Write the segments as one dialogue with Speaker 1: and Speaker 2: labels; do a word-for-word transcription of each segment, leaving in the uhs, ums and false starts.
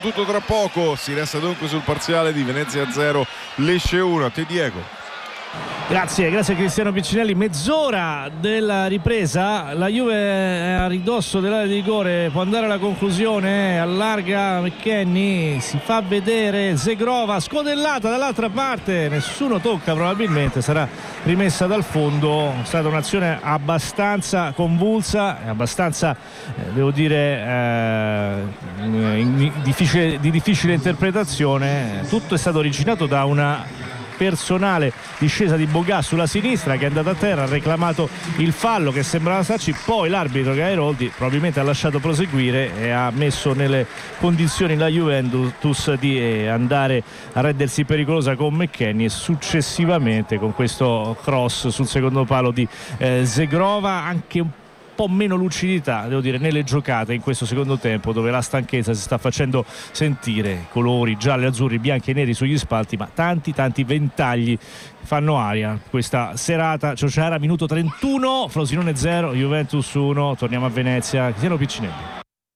Speaker 1: Tutto tra poco, si resta dunque sul parziale di Venezia zero, Lecce uno. A te Diego.
Speaker 2: Grazie, grazie a Cristiano Piccinelli. Mezz'ora della ripresa, la Juve è a ridosso dell'area di rigore, può andare alla conclusione, allarga McKennie, si fa vedere Zegrova, scodellata dall'altra parte, nessuno tocca, probabilmente sarà rimessa dal fondo. È stata un'azione abbastanza convulsa, abbastanza eh, devo dire eh, in, difficile, di difficile interpretazione. Tutto è stato originato da una personale discesa di Boga sulla sinistra, che è andata a terra, ha reclamato il fallo che sembrava starci, poi l'arbitro Gairoldi probabilmente ha lasciato proseguire e ha messo nelle condizioni la Juventus di andare a rendersi pericolosa con McKennie e successivamente con questo cross sul secondo palo di eh, Zegrova. Anche un po' meno lucidità, devo dire, nelle giocate in questo secondo tempo, dove la stanchezza si sta facendo sentire, colori gialli, azzurri, bianchi e neri sugli spalti, ma tanti tanti ventagli fanno aria questa serata. Ciociara, minuto trentuno, Frosinone zero, Juventus uno. Torniamo a Venezia, Cristiano Piccinelli.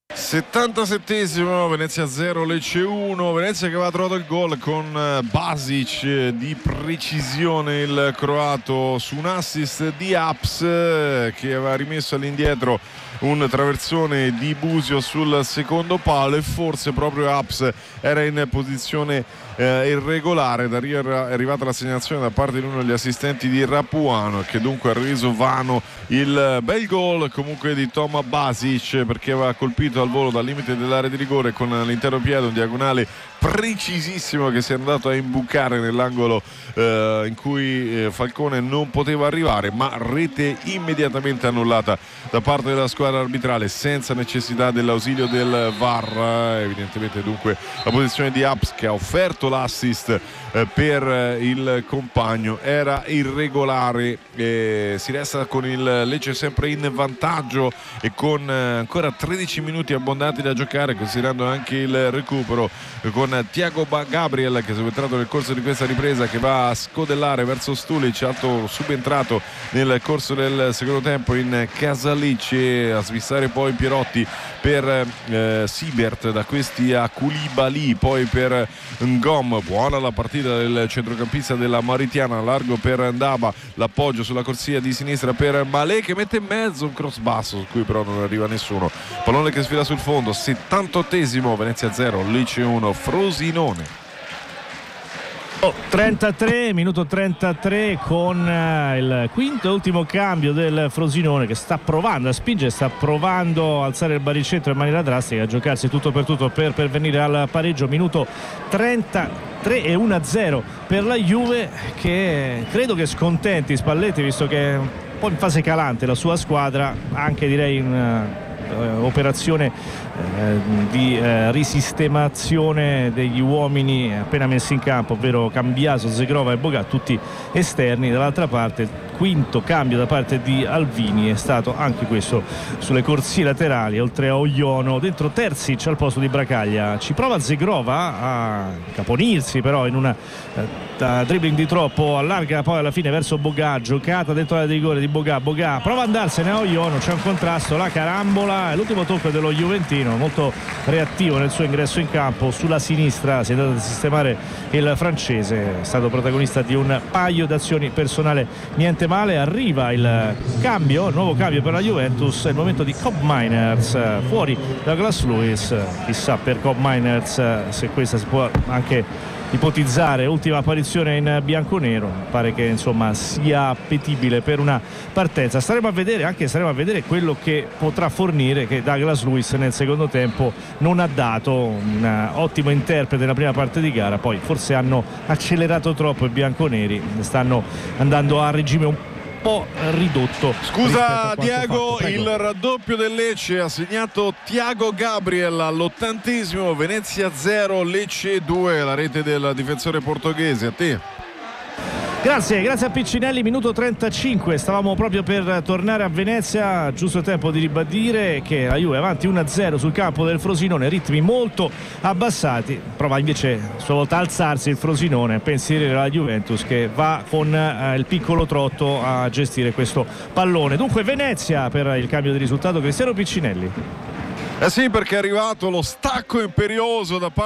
Speaker 1: settantasettesimo, Venezia zero, Lecce uno. Venezia che aveva trovato il gol con Basic, di precisione il croato, su un assist di Aps, che aveva rimesso all'indietro un traversone di Busio sul secondo palo, e forse proprio Aps era in posizione eh, irregolare. Da lì è arrivata la segnalazione da parte di uno degli assistenti di Rapuano, che dunque ha reso vano il bel gol comunque di Toma Basic, perché aveva colpito al volo dal limite dell'area di rigore con l'intero piede un diagonale precisissimo che si è andato a imbucare nell'angolo eh, in cui eh, Falcone non poteva arrivare, ma rete immediatamente annullata da parte della squadra arbitrale senza necessità dell'ausilio del V A R. Evidentemente dunque la posizione di Aps, che ha offerto l'assist eh, per eh, il compagno, era irregolare. Eh, si resta con il Lecce sempre in vantaggio e con eh, ancora tredici minuti abbondanti da giocare, considerando anche il recupero, eh, con Thiago Gabriel che è subentrato nel corso di questa ripresa, che va a scodellare verso Stulic, alto subentrato nel corso del secondo tempo in Casalic, a svissare poi Pierotti per eh, Sibert, da questi a Koulibaly, poi per Ngom. Buona la partita del centrocampista della Mauritiana, largo per Ndaba, l'appoggio sulla corsia di sinistra per Malé, che mette in mezzo un cross basso su cui però non arriva nessuno, pallone che sfila sul fondo. Settantottesimo, Venezia zero, Lecce uno, Frosinone.
Speaker 2: Oh, trentatré, minuto trentatré, con eh, il quinto e ultimo cambio del Frosinone, che sta provando a spingere, sta provando a alzare il baricentro in maniera drastica, a giocarsi tutto per tutto per pervenire al pareggio. Minuto trentatré e uno a zero per la Juve, che credo che scontenti Spalletti, visto che è un po' in fase calante la sua squadra, anche direi in uh, operazione eh, di eh, risistemazione degli uomini appena messi in campo, ovvero Cambiaso, Zegrova e Boga, tutti esterni. Dall'altra parte quinto cambio da parte di Alvini è stato anche questo sulle corsie laterali, oltre a Ogliono dentro Terzic al posto di Bracaglia. Ci prova Zegrova a caponirsi, però in una eh, dribbling di troppo allarga poi alla fine verso Boga, giocata dentro l'area di rigore di Boga, Boga prova ad andarsene a Ogliono, c'è un contrasto, la carambola e l'ultimo tocco dello Juventino, molto reattivo nel suo ingresso in campo. Sulla sinistra si è andato a sistemare il francese, è stato protagonista di un paio d'azioni personali niente male. Arriva il cambio, il nuovo cambio per la Juventus, è il momento di Cobb Miners, fuori Douglas Luiz. Chissà per Cobb Miners se questa si può anche ipotizzare ultima apparizione in bianconero, pare che insomma sia appetibile per una partenza. Staremo a vedere, anche staremo a vedere quello che potrà fornire, che Douglas Luiz nel secondo tempo non ha dato. Un ottimo interprete nella prima parte di gara, poi forse hanno accelerato troppo i bianconeri, stanno andando a regime un po' ridotto.
Speaker 1: Scusa Diego, il raddoppio del Lecce ha segnato Thiago Gabriel all'ottantesimo. Venezia zero, Lecce due, la rete del difensore portoghese. A te.
Speaker 2: Grazie, grazie a Piccinelli. Minuto trentacinque, stavamo proprio per tornare a Venezia, giusto il tempo di ribadire che la Juve avanti uno a zero sul campo del Frosinone, ritmi molto abbassati, prova invece a sua volta a alzarsi il Frosinone, pensiero alla Juventus che va con eh, il piccolo trotto a gestire questo pallone. Dunque Venezia per il cambio di risultato, Cristiano Piccinelli.
Speaker 1: Eh sì, perché è arrivato lo stacco imperioso da parte